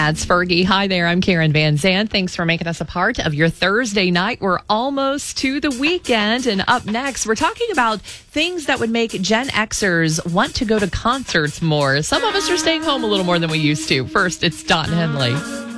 That's Fergie. Hi there. I'm Karen Van Zandt. Thanks for making us a part of your Thursday night. We're almost to the weekend. And up next, we're talking about things that would make Gen Xers want to go to concerts more. Some of us are staying home a little more than we used to. First, it's Don Henley.